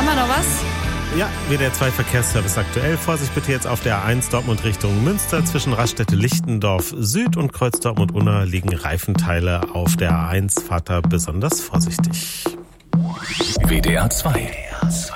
wir noch was? Ja, WDR 2 Verkehrsservice aktuell. Vorsicht bitte jetzt auf der A1 Dortmund Richtung Münster. Zwischen Raststätte-Lichtendorf Süd und Kreuz Dortmund-Unna liegen Reifenteile auf der A1. Fahrt da besonders vorsichtig. WDR 2